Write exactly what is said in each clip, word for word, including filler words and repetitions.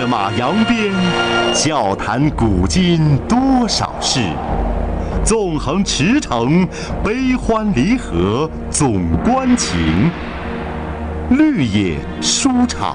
马扬鞭，笑谈古今多少事。纵横驰骋，悲欢离合总关情。绿野书场。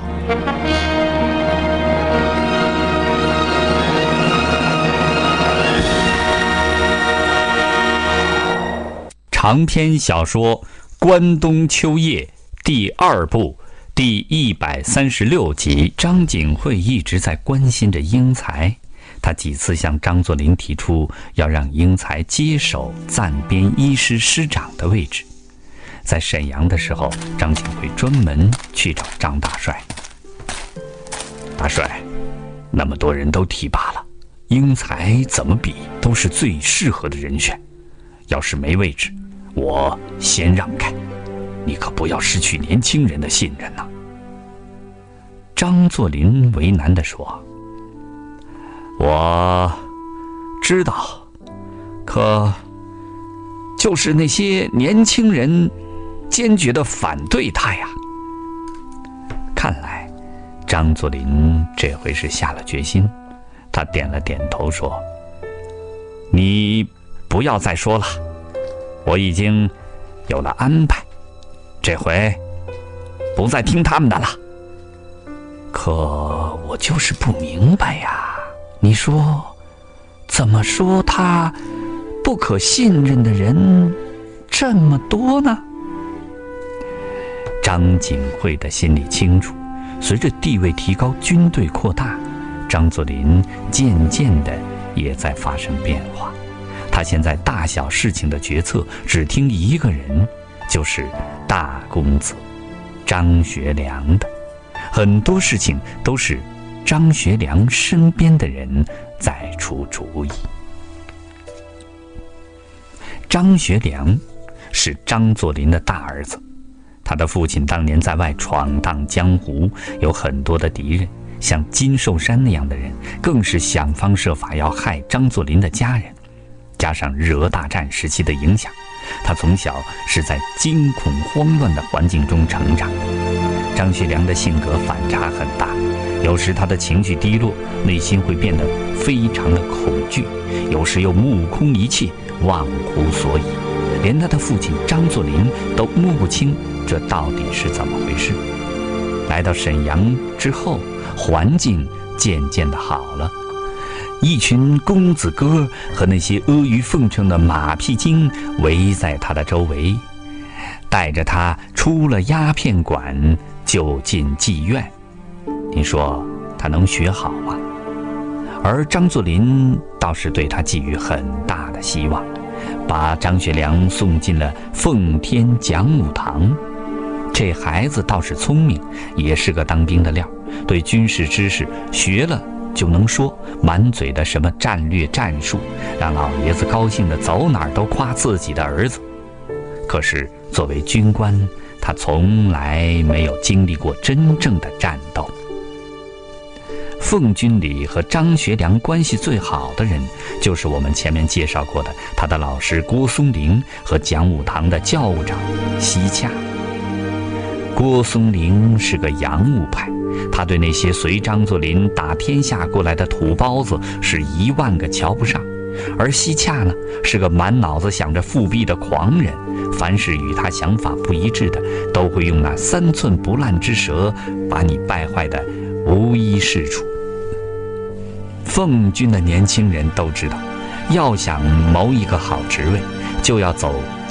长篇小说《关东秋夜》第二部第一百三十六集。张景惠一直在关心着英才，他几次向张作霖提出要让英才接手暂编医师师长的位置。在沈阳的时候，张景惠专门去找张大帅。大帅，那么多人都提拔了，英才怎么比都是最适合的人选，要是没位置，我先让开，你可不要失去年轻人的信任呐。张作霖为难地说：我知道，可就是那些年轻人坚决地反对他呀。看来张作霖这回是下了决心，他点了点头说：你不要再说了，我已经有了安排，这回不再听他们的了。可我就是不明白呀，你说怎么说他不可信任的人这么多呢？张景惠的心里清楚，随着地位提高，军队扩大，张作霖渐渐的也在发生变化。他现在大小事情的决策只听一个人，就是大公子张学良的，很多事情都是张学良身边的人在出主意。张学良是张作霖的大儿子，他的父亲当年在外闯荡江湖，有很多的敌人，像金寿山那样的人，更是想方设法要害张作霖的家人。加上日俄大战时期的影响，他从小是在惊恐慌乱的环境中成长的。张学良的性格反差很大，有时他的情绪低落，内心会变得非常的恐惧，有时又目空一切，忘乎所以，连他的父亲张作霖都摸不清这到底是怎么回事。来到沈阳之后，环境渐渐的好了，一群公子哥和那些阿谀奉承的马屁精围在他的周围，带着他出了鸦片馆，就进妓院。你说他能学好吗？而张作霖倒是对他寄予很大的希望，把张学良送进了奉天讲武堂。这孩子倒是聪明，也是个当兵的料，对军事知识学了就能说，满嘴的什么战略战术，让老爷子高兴的走哪儿都夸自己的儿子。可是作为军官，他从来没有经历过真正的战斗。奉军里和张学良关系最好的人，就是我们前面介绍过的他的老师郭松龄和讲武堂的教务长西洽。郭松龄是个洋务派，他对那些随张作霖打天下过来的土包子是一万个瞧不上。而西洽呢，是个满脑子想着复辟的狂人，凡是与他想法不一致的，都会用那三寸不烂之舌把你败坏的无一是处。奉军的年轻人都知道，要想谋一个好职位，就要走